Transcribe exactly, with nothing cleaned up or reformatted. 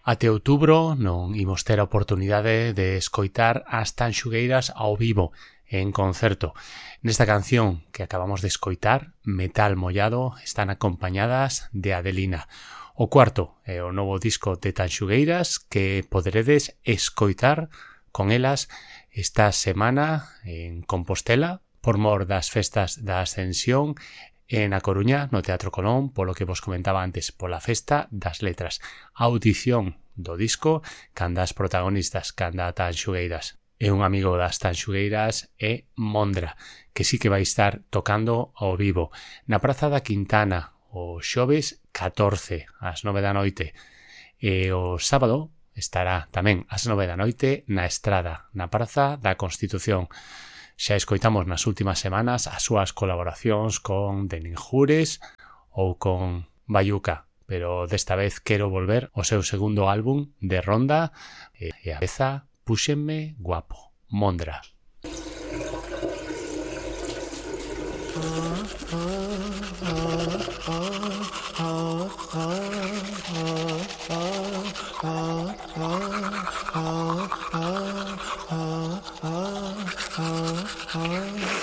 Até outubro non imos ter a oportunidade de escoitar as Tanxugueiras ao vivo en concerto. Nesta canción que acabamos de escoitar, Metal Mollado, están acompañadas de Adelina. O cuarto é o novo disco de Tanxugueiras que poderedes escoitar con elas esta semana en Compostela por mor das festas da Ascensión en A Coruña, no Teatro Colón, polo que vos comentaba antes, pola Festa das Letras. A audición do disco canda as protagonistas, canda a Tanxugueiras. E un amigo das Tanxugueiras é Mondra, que sí que vai estar tocando ao vivo na Praza da Quintana o xoves catorce ás nove da noite. E o sábado estará tamén ás nove da noite na Estrada, na Praza da Constitución. Xa escoitamos nas últimas semanas as súas colaboracións con The Ninjures ou con Bayuca, pero desta vez quero volver ao seu segundo álbum de Ronda e a peza Púxenme Guapo, Mondra. Oh